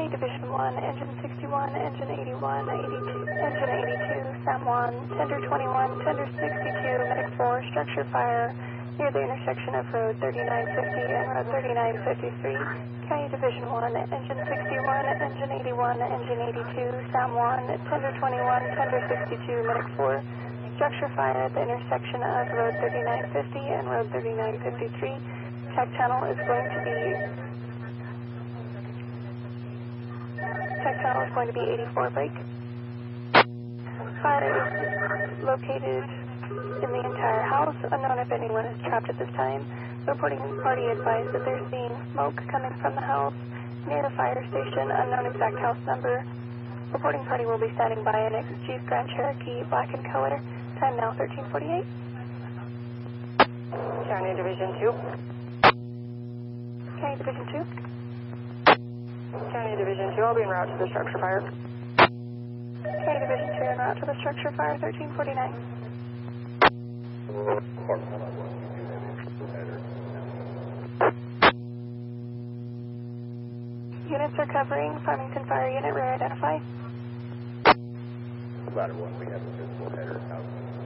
Division 1, Engine 61, Engine 81, 82, Engine 82, San Juan, Tender 21, Tender 62, Medic 4, structure fire near the intersection of Road 3950 and Road 3953. County Division 1, Engine 61, Engine 81, Engine 82, San Juan, Tender 21, Tender 62, Medic 4, structure fire at the intersection of Road 3950 and Road 3953. Tech channel is going to be 84 brake. Fire is located in the entire house. Unknown if anyone is trapped at this time. Reporting party advised that they're seeing smoke coming from the house near the fire station. Unknown exact house number. Reporting party will be standing by in a Jeep Grand Cherokee, black in color. Time now 13:48. County Division 2. County Division 2. County Division 2, I'll be en route to the structure fire. County Division 2 en route to the structure fire, 13:49. Units are covering. Farmington Fire Unit, rear identify. Ladder 1, we have a physical header out.